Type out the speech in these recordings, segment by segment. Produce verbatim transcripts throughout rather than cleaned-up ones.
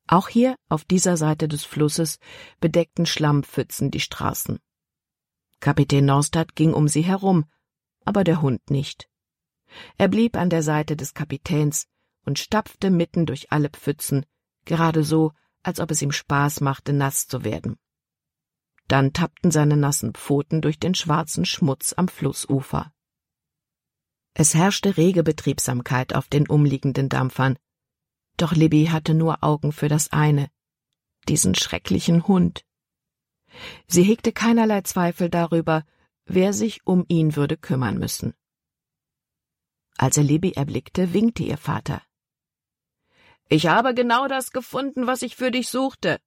Auch hier auf dieser Seite des Flusses bedeckten Schlammpfützen die Straßen. Kapitän Norstad ging um sie herum, aber der Hund nicht. Er blieb an der Seite des Kapitäns und stapfte mitten durch alle Pfützen, gerade so, als ob es ihm Spaß machte, nass zu werden. Dann tappten seine nassen Pfoten durch den schwarzen Schmutz am Flussufer. Es herrschte rege Betriebsamkeit auf den umliegenden Dampfern, doch Libby hatte nur Augen für das eine, diesen schrecklichen Hund. Sie hegte keinerlei Zweifel darüber, wer sich um ihn würde kümmern müssen. Als er Libby erblickte, winkte ihr Vater. »Ich habe genau das gefunden, was ich für dich suchte.«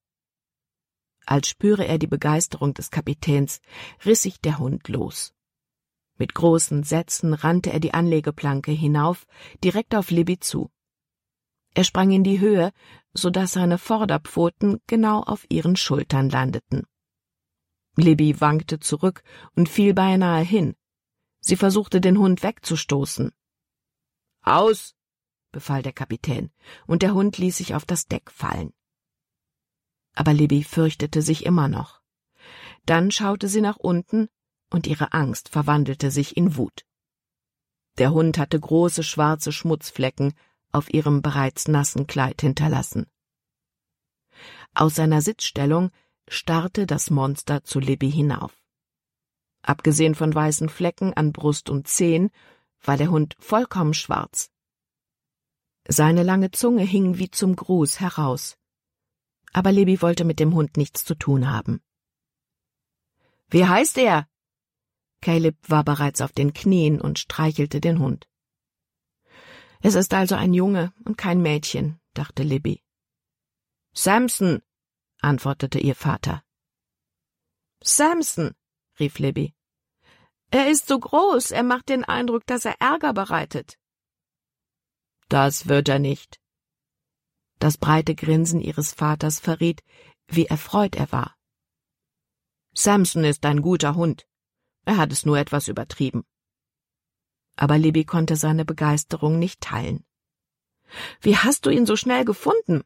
Als spüre er die Begeisterung des Kapitäns, riss sich der Hund los. Mit großen Sätzen rannte er die Anlegeplanke hinauf, direkt auf Libby zu. Er sprang in die Höhe, so dass seine Vorderpfoten genau auf ihren Schultern landeten. Libby wankte zurück und fiel beinahe hin. Sie versuchte, den Hund wegzustoßen. »Aus«, befahl der Kapitän, und der Hund ließ sich auf das Deck fallen. Aber Libby fürchtete sich immer noch. Dann schaute sie nach unten, und ihre Angst verwandelte sich in Wut. Der Hund hatte große schwarze Schmutzflecken auf ihrem bereits nassen Kleid hinterlassen. Aus seiner Sitzstellung starrte das Monster zu Libby hinauf. Abgesehen von weißen Flecken an Brust und Zehen war der Hund vollkommen schwarz. Seine lange Zunge hing wie zum Gruß heraus. Aber Libby wollte mit dem Hund nichts zu tun haben. »Wie heißt er?« Caleb war bereits auf den Knien und streichelte den Hund. »Es ist also ein Junge und kein Mädchen«, dachte Libby. »Samson«, antwortete ihr Vater. »Samson«, rief Libby. »Er ist so groß, er macht den Eindruck, dass er Ärger bereitet.« »Das wird er nicht.« Das breite Grinsen ihres Vaters verriet, wie erfreut er war. »Samson ist ein guter Hund. Er hat es nur etwas übertrieben.« Aber Libby konnte seine Begeisterung nicht teilen. »Wie hast du ihn so schnell gefunden?«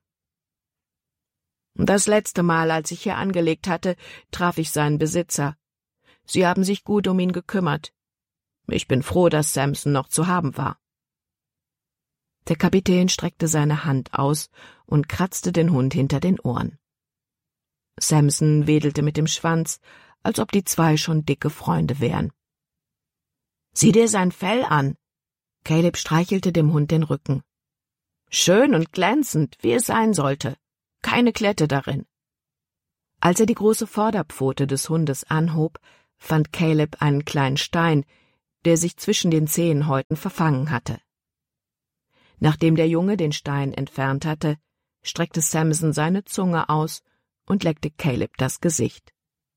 »Das letzte Mal, als ich hier angelegt hatte, traf ich seinen Besitzer. Sie haben sich gut um ihn gekümmert. Ich bin froh, dass Samson noch zu haben war.« Der Kapitän streckte seine Hand aus und kratzte den Hund hinter den Ohren. Samson wedelte mit dem Schwanz, als ob die zwei schon dicke Freunde wären. »Sieh dir sein Fell an!« Caleb streichelte dem Hund den Rücken. »Schön und glänzend, wie es sein sollte. Keine Klette darin.« Als er die große Vorderpfote des Hundes anhob, fand Caleb einen kleinen Stein, der sich zwischen den Zehenhäuten verfangen hatte. Nachdem der Junge den Stein entfernt hatte, streckte Samson seine Zunge aus und leckte Caleb das Gesicht.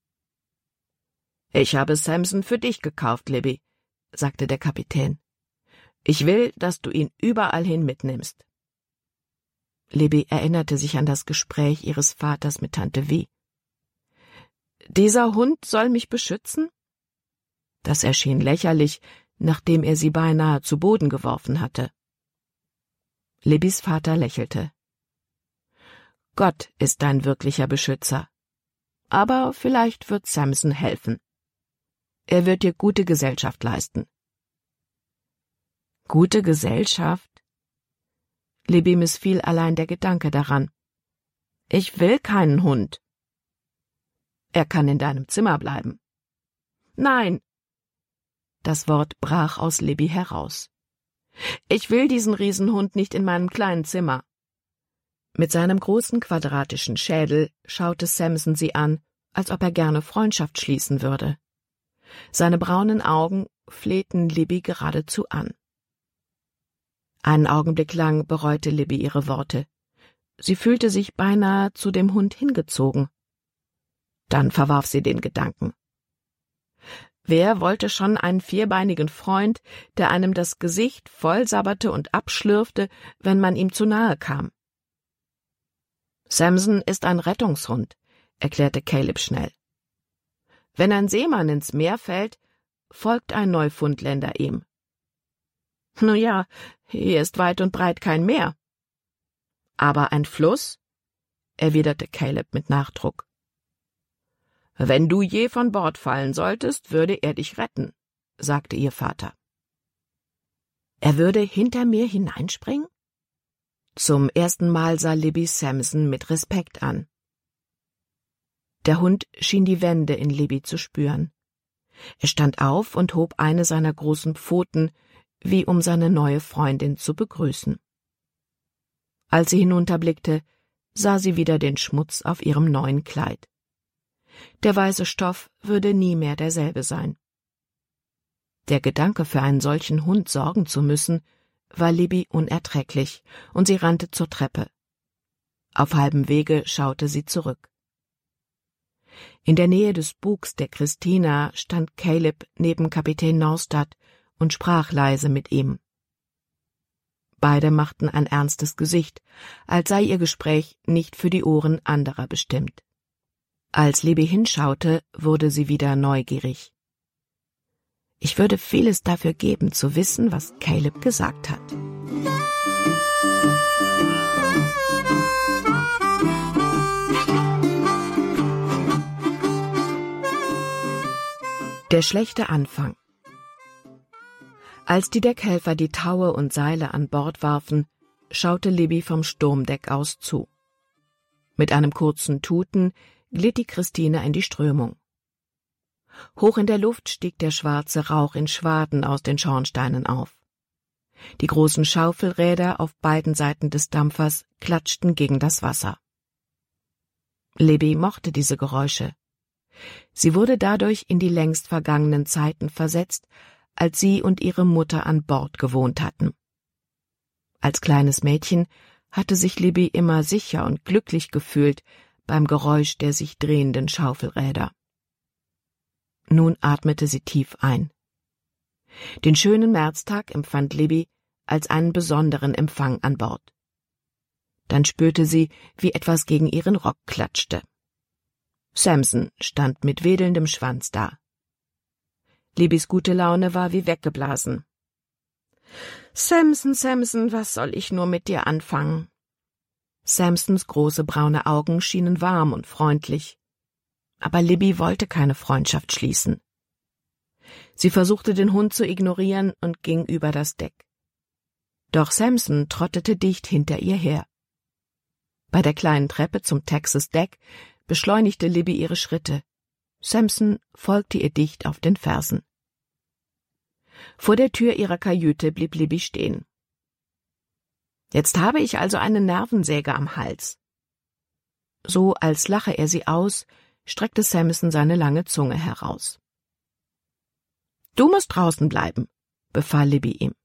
»Ich habe Samson für dich gekauft, Libby«, sagte der Kapitän. »Ich will, dass du ihn überall hin mitnimmst.« Libby erinnerte sich an das Gespräch ihres Vaters mit Tante Vi. »Dieser Hund soll mich beschützen?« Das erschien lächerlich, nachdem er sie beinahe zu Boden geworfen hatte. Libbys Vater lächelte. »Gott ist dein wirklicher Beschützer. Aber vielleicht wird Samson helfen. Er wird dir gute Gesellschaft leisten.« »Gute Gesellschaft?« Libby missfiel allein der Gedanke daran. »Ich will keinen Hund.« »Er kann in deinem Zimmer bleiben.« »Nein!« Das Wort brach aus Libby heraus. »Ich will diesen Riesenhund nicht in meinem kleinen Zimmer.« Mit seinem großen quadratischen Schädel schaute Samson sie an, als ob er gerne Freundschaft schließen würde. Seine braunen Augen flehten Libby geradezu an. Einen Augenblick lang bereute Libby ihre Worte. Sie fühlte sich beinahe zu dem Hund hingezogen. Dann verwarf sie den Gedanken. Wer wollte schon einen vierbeinigen Freund, der einem das Gesicht vollsabberte und abschlürfte, wenn man ihm zu nahe kam? »Samson ist ein Rettungshund«, erklärte Caleb schnell. »Wenn ein Seemann ins Meer fällt, folgt ein Neufundländer ihm.« »Nun ja, hier ist weit und breit kein Meer.« »Aber ein Fluss?« erwiderte Caleb mit Nachdruck. »Wenn du je von Bord fallen solltest, würde er dich retten«, sagte ihr Vater. »Er würde hinter mir hineinspringen?« Zum ersten Mal sah Libby Samson mit Respekt an. Der Hund schien die Wände in Libby zu spüren. Er stand auf und hob eine seiner großen Pfoten, wie um seine neue Freundin zu begrüßen. Als sie hinunterblickte, sah sie wieder den Schmutz auf ihrem neuen Kleid. Der weiße Stoff würde nie mehr derselbe sein. Der Gedanke, für einen solchen Hund sorgen zu müssen, war Libby unerträglich, und sie rannte zur Treppe. Auf halbem Wege schaute sie zurück. In der Nähe des Bugs der Christina stand Caleb neben Kapitän Norstad und sprach leise mit ihm. Beide machten ein ernstes Gesicht, als sei ihr Gespräch nicht für die Ohren anderer bestimmt. Als Libby hinschaute, wurde sie wieder neugierig. »Ich würde vieles dafür geben, zu wissen, was Caleb gesagt hat.« Der schlechte Anfang. Als die Deckhelfer die Taue und Seile an Bord warfen, schaute Libby vom Sturmdeck aus zu. Mit einem kurzen Tuten glitt die Christina in die Strömung. Hoch in der Luft stieg der schwarze Rauch in Schwaden aus den Schornsteinen auf. Die großen Schaufelräder auf beiden Seiten des Dampfers klatschten gegen das Wasser. Libby mochte diese Geräusche. Sie wurde dadurch in die längst vergangenen Zeiten versetzt, als sie und ihre Mutter an Bord gewohnt hatten. Als kleines Mädchen hatte sich Libby immer sicher und glücklich gefühlt beim Geräusch der sich drehenden Schaufelräder. Nun atmete sie tief ein. Den schönen Märztag empfand Libby als einen besonderen Empfang an Bord. Dann spürte sie, wie etwas gegen ihren Rock klatschte. Samson stand mit wedelndem Schwanz da. Libbys gute Laune war wie weggeblasen. »Samson, Samson, was soll ich nur mit dir anfangen?« Samsons große braune Augen schienen warm und freundlich. Aber Libby wollte keine Freundschaft schließen. Sie versuchte, den Hund zu ignorieren und ging über das Deck. Doch Samson trottete dicht hinter ihr her. Bei der kleinen Treppe zum Texas Deck beschleunigte Libby ihre Schritte. Samson folgte ihr dicht auf den Fersen. Vor der Tür ihrer Kajüte blieb Libby stehen. »Jetzt habe ich also eine Nervensäge am Hals.« So, als lache er sie aus, streckte Samson seine lange Zunge heraus. »Du musst draußen bleiben«, befahl Libby ihm.